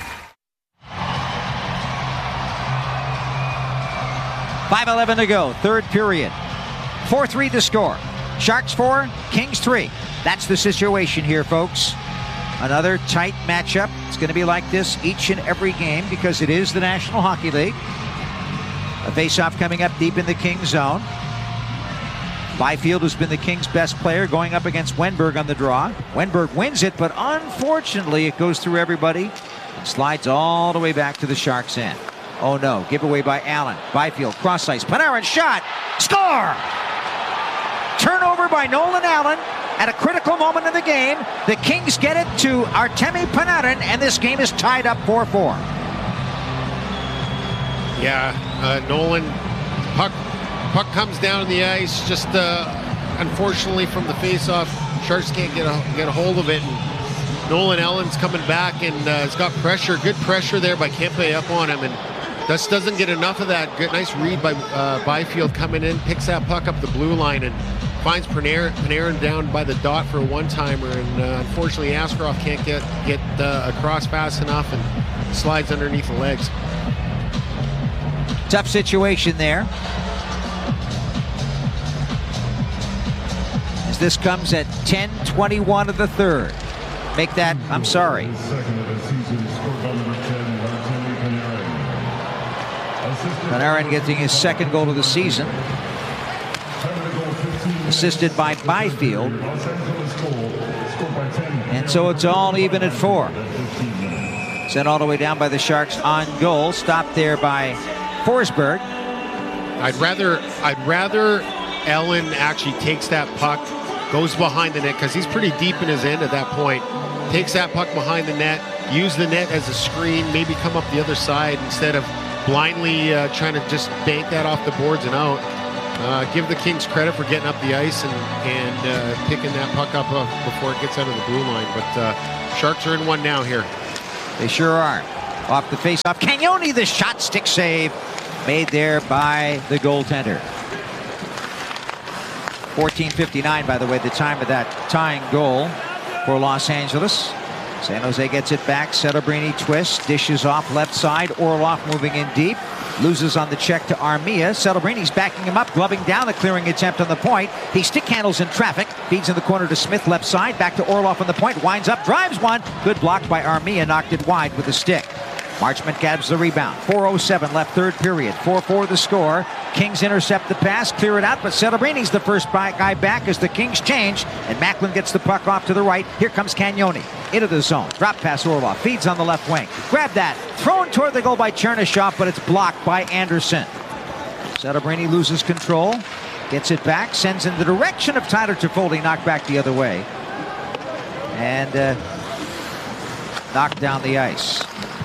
five eleven to go, third period. four three to score. Sharks four, Kings three. That's the situation here, folks. Another tight matchup. It's going to be like this each and every game because it is the National Hockey League. A face-off coming up deep in the Kings zone. Byfield has been the Kings' best player going up against Wenberg on the draw. Wenberg wins it, but unfortunately it goes through everybody and slides all the way back to the Sharks' end. Oh no, giveaway by Allen. Byfield, cross ice, Panarin shot, score! Turnover by Nolan Allen at a critical moment in the game. The Kings get it to Artemi Panarin, and this game is tied up four four. Yeah, uh, Nolan, puck Puck comes down on the ice, just uh, unfortunately from the face-off, Sharks can't get a, get a hold of it. And Nolan Allen's coming back and uh, has got pressure, good pressure there by Kempe up on him, and just doesn't get enough of that. Good, nice read by uh, Byfield coming in, picks that puck up the blue line and finds Panarin, Panarin down by the dot for a one-timer, and uh, unfortunately Askarov can't get, get uh, across fast enough and slides underneath the legs. Tough situation there. This comes at ten twenty-one of the third. make that, I'm sorry. Panarin getting his second goal of the season. Assisted by Byfield. And so it's all even at four. Sent all the way down by the Sharks on goal. Stopped there by Forsberg. I'd rather, I'd rather Ellen actually takes that puck, goes behind the net, because he's pretty deep in his end at that point. Takes that puck behind the net, use the net as a screen, maybe come up the other side instead of blindly uh, trying to just bank that off the boards and out. Uh, give the Kings credit for getting up the ice and, and uh, picking that puck up uh, before it gets out of the blue line. But uh, Sharks are in one now here. They sure are. Off the face-off, Cagnoni, the shot stick save made there by the goaltender. fourteen fifty-nine, by the way, the time of that tying goal for Los Angeles. San Jose gets it back. Celebrini twists, dishes off left side. Orlov moving in deep. Loses on the check to Armia. Celebrini's backing him up, gloving down the clearing attempt on the point. He stick handles in traffic. Feeds in the corner to Smith, left side. Back to Orlov on the point. Winds up, drives one. Good block by Armia. Knocked it wide with a stick. Marchment grabs the rebound. four oh seven left third period. four four the score. Kings intercept the pass, clear it out, but Celebrini's the first guy back as the Kings change, and Macklin gets the puck off to the right. Here comes Cagnoni into the zone. Drop pass Orlov. Feeds on the left wing. Grab that. Thrown toward the goal by Chernyshov, but it's blocked by Anderson. Celebrini loses control. Gets it back. Sends in the direction of Tyler Toffoli. Knocked back the other way. And uh, knocked down the ice.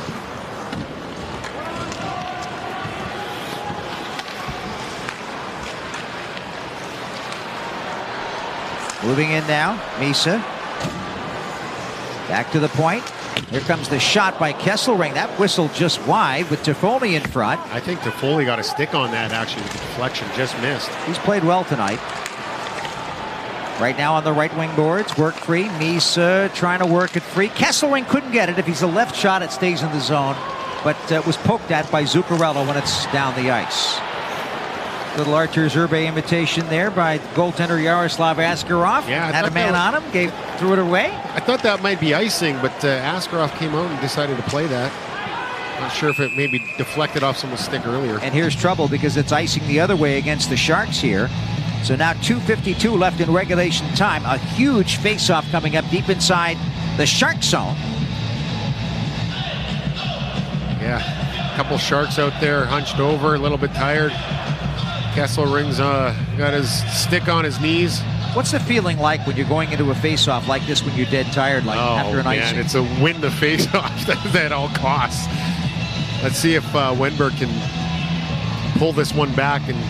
Moving in now, Misa. Back to the point. Here comes the shot by Kesselring. That whistle just wide with Toffoli in front. I think Toffoli got a stick on that, actually. The deflection just missed. He's played well tonight. Right now on the right wing boards, work free. Misa trying to work it free. Kesselring couldn't get it. If he's a left shot, it stays in the zone. But uh, was poked at by Zuccarello when it's down the ice. Little Archer Zerbe imitation there by goaltender Yaroslav Askarov. Yeah, had a man was... on him, gave threw it away. I thought that might be icing, but uh, Askarov came out and decided to play that. Not sure if it maybe deflected off someone's stick earlier. And here's trouble because it's icing the other way against the Sharks here. So now two fifty-two left in regulation time. A huge face-off coming up deep inside the Shark zone. Yeah, a couple Sharks out there hunched over, a little bit tired. Kesselring's uh, got his stick on his knees. What's the feeling like when you're going into a face-off like this when you're dead tired, like oh, after an man, icing? It's a win the face-off at all costs. Let's see if uh, Wenberg can pull this one back and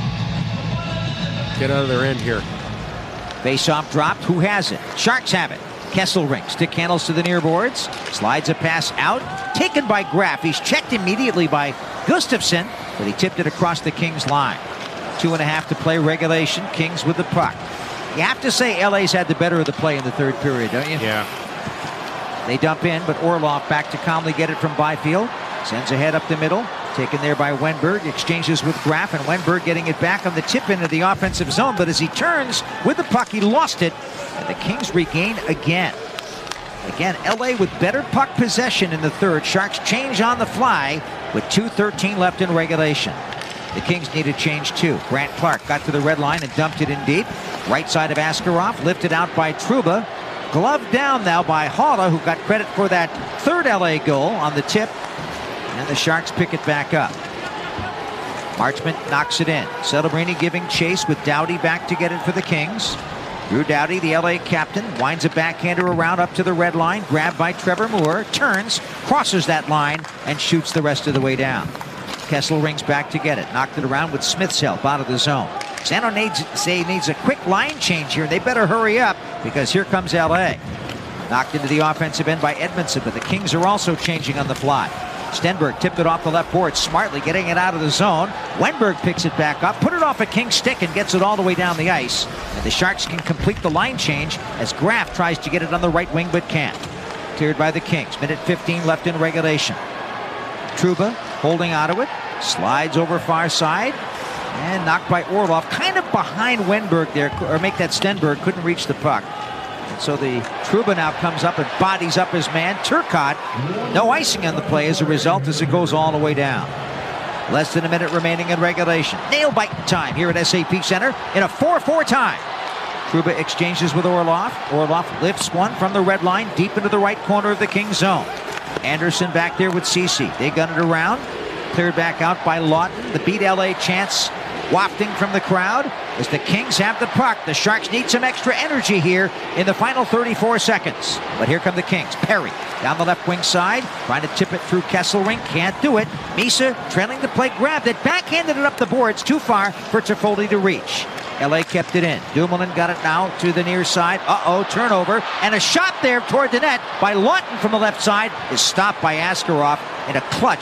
get out of their end here. Face-off dropped. Who has it? Sharks have it. Kesselring stick handles to the near boards. Slides a pass out. Taken by Graf. He's checked immediately by Gustafsson, but he tipped it across the Kings line. Two and a half to play regulation. Kings with the puck. You have to say L A's had the better of the play in the third period, don't you? Yeah. They dump in, but Orlov back to calmly get it from Byfield. Sends ahead up the middle. Taken there by Wenberg. Exchanges with Graf, and Wenberg getting it back on the tip into the offensive zone. But as he turns with the puck, he lost it. And the Kings regain again. Again, L A with better puck possession in the third. Sharks change on the fly with two thirteen left in regulation. The Kings need a change too. Grant Clark got to the red line and dumped it in deep. Right side of Askarov, lifted out by Trouba. Gloved down now by Haula, who got credit for that third L A goal on the tip. And the Sharks pick it back up. Marchment knocks it in. Celebrini giving chase with Doughty back to get it for the Kings. Drew Doughty, the L A captain, winds a backhander around up to the red line. Grabbed by Trevor Moore. Turns, crosses that line, and shoots the rest of the way down. Kessel rings back to get it. Knocked it around with Smith's help out of the zone. San Jose needs a quick line change here. They better hurry up because here comes L A. Knocked into the offensive end by Edmondson, but the Kings are also changing on the fly. Stenberg tipped it off the left board, smartly getting it out of the zone. Wenberg picks it back up, put it off a King's stick, and gets it all the way down the ice. And the Sharks can complete the line change as Graf tries to get it on the right wing but can't. Cleared by the Kings. Minute fifteen left in regulation. Trouba holding onto it, slides over far side, and knocked by Orlov. Kind of behind Wenberg there, or make that Stenberg, couldn't reach the puck. So the Trouba now comes up and bodies up his man. Turcotte, no icing on the play as a result as it goes all the way down. Less than a minute remaining in regulation. Nail-biting time here at S A P Center in a four four time. Trouba exchanges with Orlov. Orlov lifts one from the red line deep into the right corner of the Kings zone. Anderson back there with Ceci. They gun it around. Cleared back out by Lawton. The Beat L A chants wafting from the crowd as the Kings have the puck. The Sharks need some extra energy here in the final thirty-four seconds. But here come the Kings. Perry down the left wing side, trying to tip it through Kesselring. Can't do it. Misa trailing the play, grabbed it, backhanded it up the boards. Too far for Toffoli to reach. L A kept it in. Dumoulin got it now to the near side. Uh-oh, turnover. And a shot there toward the net by Lawton from the left side is stopped by Askarov in a clutch